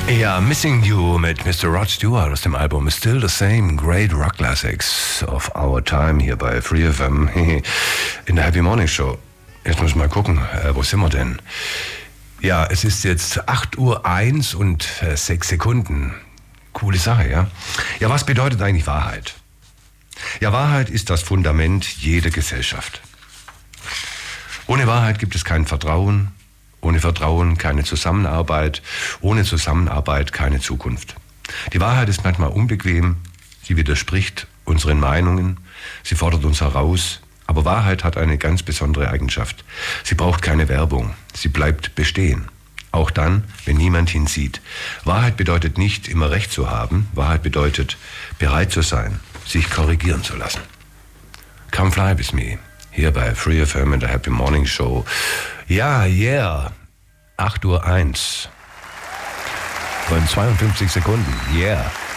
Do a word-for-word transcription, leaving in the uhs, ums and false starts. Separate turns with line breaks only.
Ja, Missing You mit Mister Rod Stewart aus dem Album Still the Same, Great Rock Classics of Our Time hier bei Free F M in der Happy Morning Show. Jetzt muss ich mal gucken, äh, wo sind wir denn? Ja, es ist jetzt acht Uhr eins und äh, sechs Sekunden. Coole Sache, ja? Ja, was bedeutet eigentlich Wahrheit? Ja, Wahrheit ist das Fundament jeder Gesellschaft. Ohne Wahrheit gibt es kein Vertrauen. Ohne Vertrauen keine Zusammenarbeit, ohne Zusammenarbeit keine Zukunft. Die Wahrheit ist manchmal unbequem, sie widerspricht unseren Meinungen, sie fordert uns heraus, aber Wahrheit hat eine ganz besondere Eigenschaft. Sie braucht keine Werbung, sie bleibt bestehen. Auch dann, wenn niemand hinsieht. Wahrheit bedeutet nicht, immer Recht zu haben, Wahrheit bedeutet, bereit zu sein, sich korrigieren zu lassen. Come fly with me. Hier bei Free F M in der Happy Morning Show. Ja, yeah. acht Uhr eins. Und zweiundfünfzig Sekunden. Yeah.